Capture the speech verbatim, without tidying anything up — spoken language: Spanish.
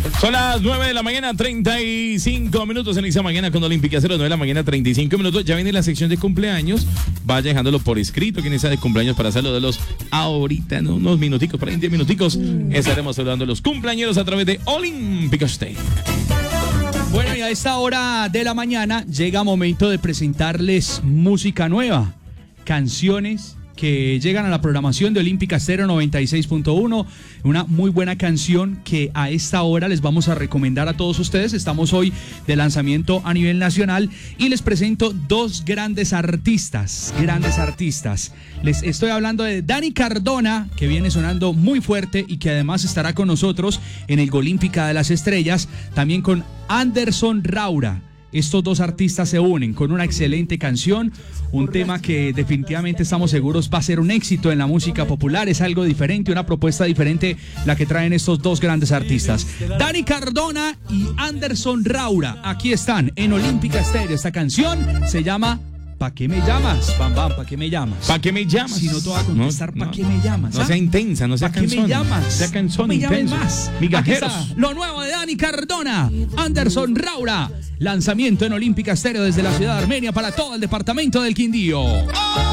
Son las nueve de la mañana, treinta y cinco minutos en esa mañana con Olímpica Cero, nueve de la mañana, treinta y cinco minutos. Ya viene la sección de cumpleaños. Vaya dejándolo por escrito, quien está de cumpleaños para saludarlos ahorita en unos minuticos, para en diez minuticos. Estaremos saludando a los cumpleañeros a través de Olímpica State. Bueno, y a esta hora de la mañana llega momento de presentarles música nueva, canciones que llegan a la programación de Olímpica Stereo noventa y seis punto uno, una muy buena canción que a esta hora les vamos a recomendar a todos ustedes. Estamos hoy de lanzamiento a nivel nacional y les presento dos grandes artistas, grandes artistas. Les estoy hablando de Dani Cardona, que viene sonando muy fuerte y que además estará con nosotros en el Olímpica de las Estrellas, también con Anderson Raura. Estos dos artistas se unen con una excelente canción, un tema que definitivamente estamos seguros va a ser un éxito en la música popular. Es algo diferente, una propuesta diferente la que traen estos dos grandes artistas, Dani Cardona y Anderson Raura. Aquí están en Olímpica Stereo. Esta canción se llama ¿Pa' qué me llamas? Bam, bam, ¿pa' qué me llamas? ¿Pa' qué me llamas? Si no te voy a contestar, no, ¿pa' no, qué me llamas? No ¿ah? sea intensa, no sea ¿Pa' qué cansona. me llamas? Sea cansona, No me llames intenso. más. Migajeros. Aquí está lo nuevo de Dani Cardona, Anderson Raura. Lanzamiento en Olímpica Stereo desde la ciudad de Armenia para todo el departamento del Quindío. ¡Oh!